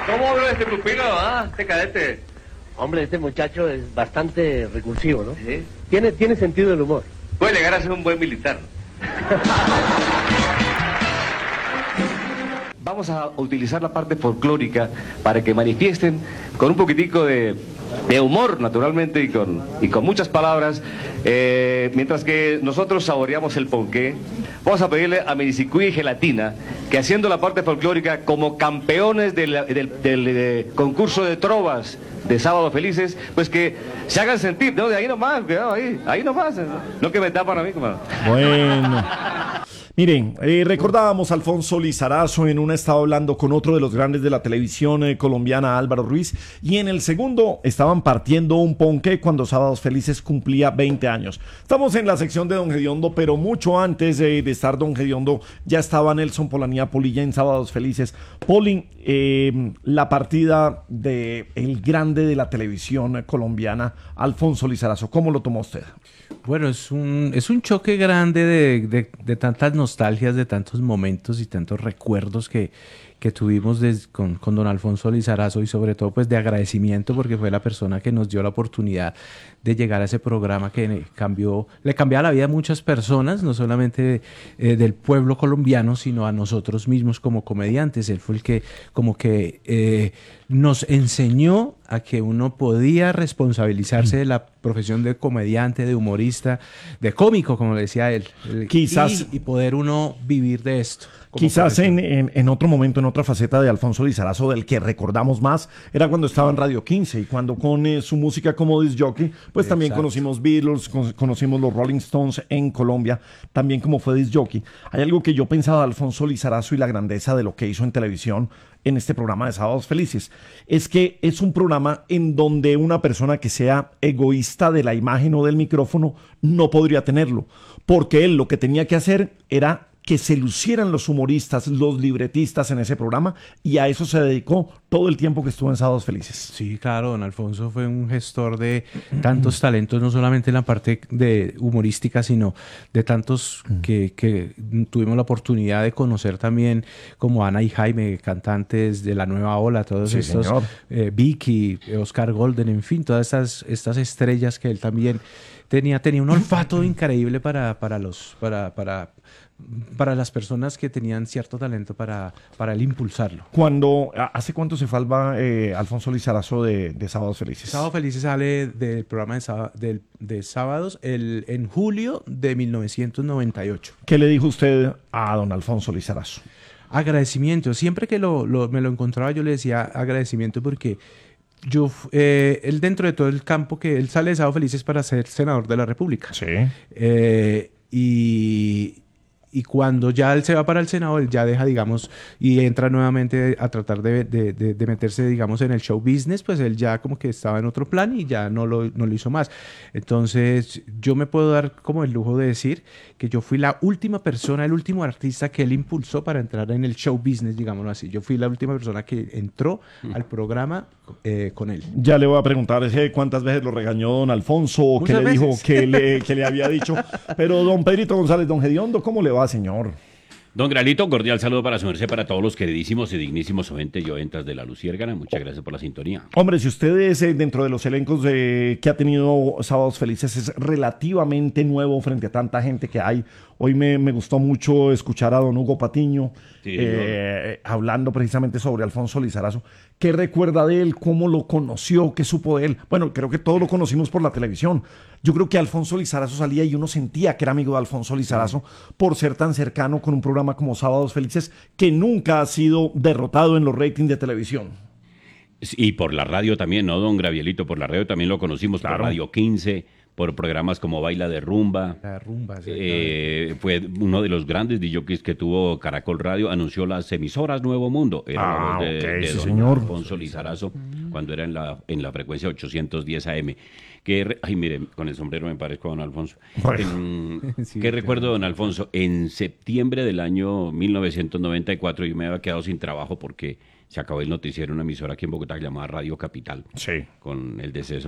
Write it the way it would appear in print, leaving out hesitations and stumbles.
¿Cómo habla este pupilo, este cadete? Hombre, este muchacho es bastante recursivo, ¿no? ¿Sí? Tiene sentido del humor. Puede llegar a ser un buen militar. Vamos a utilizar la parte folclórica para que manifiesten con un poquitico de humor, naturalmente, y con muchas palabras. Mientras que nosotros saboreamos el ponqué, vamos a pedirle a Medicicuí y Gelatina que, haciendo la parte folclórica como campeones del concurso de trovas de Sábados Felices, pues que se hagan sentir, ¿no? De ahí nomás, cuidado, ahí nomás, no que me tapan a mí, como... Bueno. Miren, recordábamos a Alfonso Lizarazo. En una estaba hablando con otro de los grandes de la televisión colombiana, Álvaro Ruiz, y en el segundo estaban partiendo un ponqué cuando Sábados Felices cumplía 20 años. Estamos en la sección de Don Gediondo, pero mucho antes de estar Don Gediondo ya estaba Nelson Polanía Polilla en Sábados Felices. Polin, la partida de el grande de la televisión colombiana, Alfonso Lizarazo, ¿cómo lo tomó usted? Bueno, es un choque grande de tantas nostalgias, de tantos momentos y tantos recuerdos que tuvimos con don Alfonso Lizarazo, y sobre todo pues de agradecimiento, porque fue la persona que nos dio la oportunidad de llegar a ese programa que le cambiaba la vida a muchas personas, no solamente del pueblo colombiano, sino a nosotros mismos como comediantes. Él fue el que como que nos enseñó a que uno podía responsabilizarse de la profesión de comediante, de humorista, de cómico, como le decía él. Quizás. Y poder uno vivir de esto. Quizás en otro momento, en otra faceta de Alfonso Lizarazo, del que recordamos más, era cuando estaba en Radio 15 y cuando con su música como disc jockey, pues también conocimos Beatles, conocimos los Rolling Stones en Colombia, también como fue disc jockey. Hay algo que yo pensaba de Alfonso Lizarazo y la grandeza de lo que hizo en televisión en este programa de Sábados Felices, es que es un programa en donde una persona que sea egoísta de la imagen o del micrófono no podría tenerlo, porque él lo que tenía que hacer era que se lucieran los humoristas, los libretistas en ese programa, y a eso se dedicó todo el tiempo que estuvo en Sábados Felices. Sí, claro, don Alfonso fue un gestor de tantos talentos, no solamente en la parte de humorística, sino de tantos que tuvimos la oportunidad de conocer también, como Ana y Jaime, cantantes de la nueva ola, todos estos, Vicky, Oscar Golden, en fin, todas estas estrellas que él también tenía un olfato increíble para las personas que tenían cierto talento para el impulsarlo. ¿Hace cuánto se fue Alfonso Lizarazo de Sábados Felices? Sábados Felices sale del programa de sábados en julio de 1998. ¿Qué le dijo usted a don Alfonso Lizarazo? Agradecimiento. Siempre que me lo encontraba yo le decía agradecimiento, porque él, dentro de todo el campo que él sale de Sábados Felices para ser senador de la República. Sí. Y cuando ya él se va para el Senado, él ya deja, digamos, y entra nuevamente a tratar de meterse, digamos, en el show business, pues él ya como que estaba en otro plan y ya no lo hizo más. Entonces, yo me puedo dar como el lujo de decir que yo fui la última persona, el último artista que él impulsó para entrar en el show business, digámoslo así. Yo fui la última persona que entró al programa con él. Ya le voy a preguntar cuántas veces lo regañó don Alfonso, o qué le dijo, que le había dicho. Pero don Pedrito González, don Gediondo, ¿cómo le va, señor? Don Gralito, cordial saludo para su merced, para todos los queridísimos y dignísimos oyentes y oyentas de La Luciérgana. Muchas gracias por la sintonía. Hombre, si usted es dentro de los elencos que ha tenido Sábados Felices, es relativamente nuevo frente a tanta gente que hay. Hoy me gustó mucho escuchar a don Hugo Patiño hablando precisamente sobre Alfonso Lizarazo. ¿Qué recuerda de él? ¿Cómo lo conoció? ¿Qué supo de él? Bueno, creo que todos lo conocimos por la televisión. Yo creo que Alfonso Lizarazo salía y uno sentía que era amigo de Alfonso Lizarazo por ser tan cercano con un programa como Sábados Felices, que nunca ha sido derrotado en los ratings de televisión. Y por la radio también, ¿no, don Gravielito? Por la radio también lo conocimos, claro. Por Radio 15, por programas como Baila de Rumba. La Rumba, sí. Fue uno de los grandes DJs que tuvo Caracol Radio, anunció las emisoras Nuevo Mundo. Era la voz de don señor Alfonso Lizarazo, cuando era en la frecuencia 810 AM. Ay, mire, con el sombrero me parezco a don Alfonso. Sí, ¿Qué recuerdo de don Alfonso? En septiembre del año 1994 yo me había quedado sin trabajo porque se acabó el noticiero en una emisora aquí en Bogotá llamada Radio Capital. Sí. Con el deceso